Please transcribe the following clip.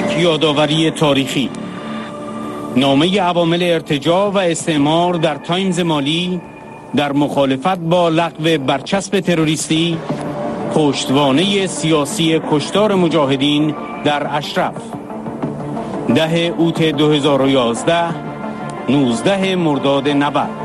یک یادآوری تاریخی. نامه عوامل ارتجاع و استعمار در تایمز مالی در مخالفت با لغو برچسب تروریستی، پشتوانه سیاسی کشتار مجاهدین در اشرف. 10 اوت 2011، 19 مرداد 90.